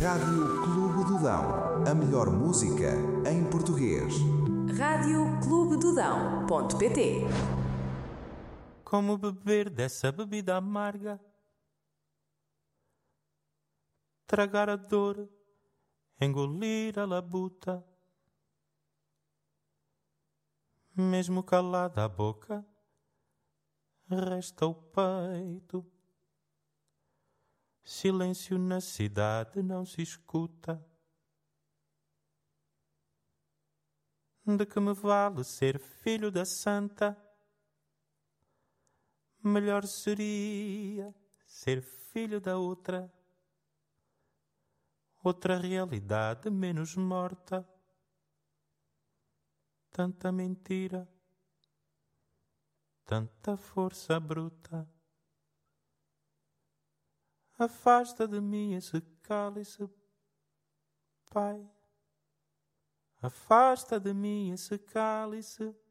Rádio Clube do Dão. A melhor música em português. radioclubedodão.pt. Como beber dessa bebida amarga, tragar a dor, engolir a labuta, mesmo calada a boca, resta o peito. Silêncio na cidade não se escuta. De que me vale ser filho da santa? Melhor seria ser filho da outra. Outra realidade menos morta. Tanta mentira, tanta força bruta. Afasta de mim esse cálice, Pai. Afasta de mim esse cálice.